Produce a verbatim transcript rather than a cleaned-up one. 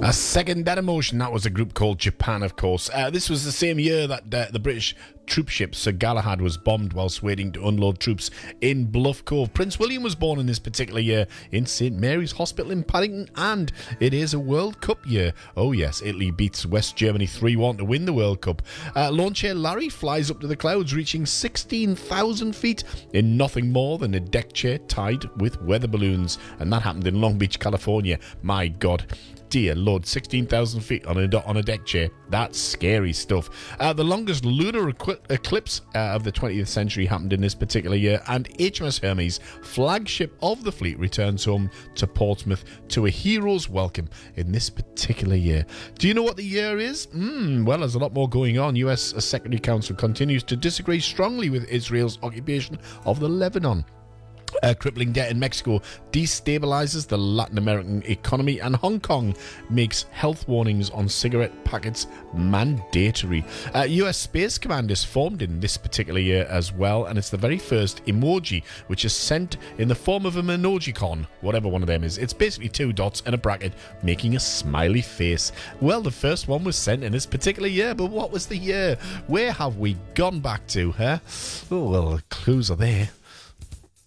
A second that emotion, that was a group called Japan, of course. Uh, this was the same year that uh, the British troop ship Sir Galahad was bombed whilst waiting to unload troops in Bluff Cove. Prince William was born in this particular year in Saint Mary's Hospital in Paddington, and it is a World Cup year. Oh yes, Italy beats West Germany three one to win the World Cup. Uh, lawn chair Larry flies up to the clouds, reaching sixteen thousand feet in nothing more than a deck chair tied with weather balloons, and that happened in Long Beach, California. My God. Dear Lord, sixteen thousand feet on a, on a deck chair. That's scary stuff. Uh, the longest lunar equi- eclipse uh, of the twentieth century happened in this particular year, and H M S Hermes, flagship of the fleet, returns home to Portsmouth to a hero's welcome in this particular year. Do you know what the year is? Mm, well, there's a lot more going on. U S Secretary Council continues to disagree strongly with Israel's occupation of the Lebanon. Uh, crippling debt in Mexico destabilizes the Latin American economy, and Hong Kong makes health warnings on cigarette packets mandatory. Uh, U S Space Command is formed in this particular year as well, and it's the very first emoji which is sent in the form of a Menojicon, whatever one of them is. It's basically two dots and a bracket making a smiley face. Well, the first one was sent in this particular year, but what was the year? Where have we gone back to, huh? Oh, well, the clues are there.